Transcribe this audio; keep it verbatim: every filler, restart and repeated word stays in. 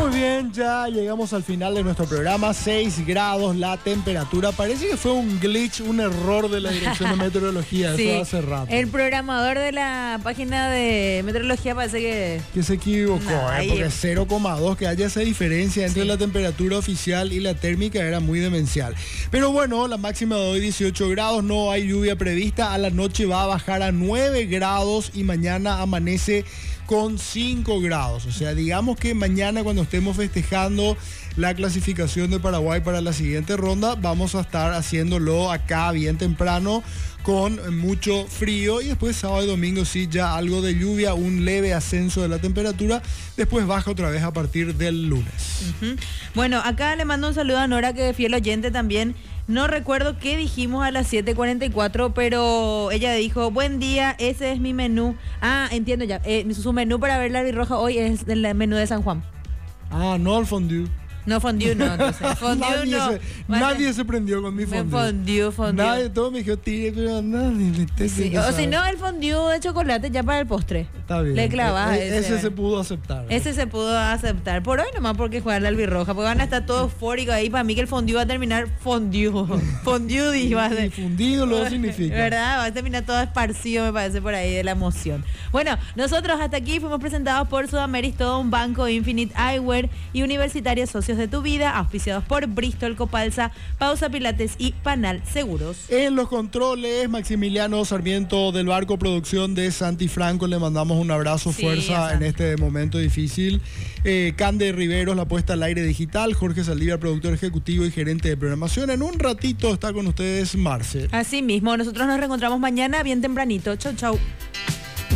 Muy bien, ya llegamos al final de nuestro programa. seis grados la temperatura. Parece que fue un glitch, un error de la Dirección de Meteorología. Sí, eso hace rato. El programador de la página de meteorología parece que... Que se equivocó, No, eh, porque cero coma dos, que haya esa diferencia entre Sí. la temperatura oficial y la térmica era muy demencial. Pero bueno, la máxima de hoy dieciocho grados, no hay lluvia prevista. A la noche va a bajar a nueve grados y mañana amanece con cinco grados. O sea, digamos que mañana cuando estemos festejando la clasificación de Paraguay para la siguiente ronda, vamos a estar haciéndolo acá bien temprano con mucho frío, y después sábado y domingo sí ya algo de lluvia, un leve ascenso de la temperatura, después baja otra vez a partir del lunes. Uh-huh. Bueno, acá le mando un saludo a Nora, que es fiel oyente también. No recuerdo qué dijimos a las siete cuarenta y cuatro, pero ella dijo, buen día, ese es mi menú. Ah, entiendo ya. Eh, su menú para ver la albirroja hoy es el menú de San Juan. Ah, no al fondue. No, fondue no, entonces. Fondue nadie no. Se, nadie se prendió con mi fondue. Fondue, fondue. Nadie, todo me dijo tire, pero nadie le te Sí, o si no, el fondue de chocolate ya para el postre. Está bien. Le clavas e- ese. Ese se pudo aceptar. Ese se pudo aceptar. Por hoy nomás porque juegan la albirroja. Porque van a estar todos eufóricos ahí. Para mí que el fondue va a terminar fondue. Fondue, dijo. Y fundido lo significa. ¿Verdad? Va a terminar todo esparcido, me parece, por ahí de la emoción. Bueno, nosotros hasta aquí fuimos presentados por Sudameris, todo un banco, Infinite Eyewear y Universitarios Socios de tu Vida, auspiciados por Bristol, Copalsa, Pausa Pilates y Panal Seguros. En los controles, Maximiliano Sarmiento del Barco, producción de Santi Franco, le mandamos un abrazo, Sí, fuerza en este momento difícil. Eh, Cande Riveros, la puesta al aire digital, Jorge Saldívar, productor ejecutivo y gerente de programación. En un ratito está con ustedes Marce. Así mismo, nosotros nos reencontramos mañana bien tempranito. Chau, chau.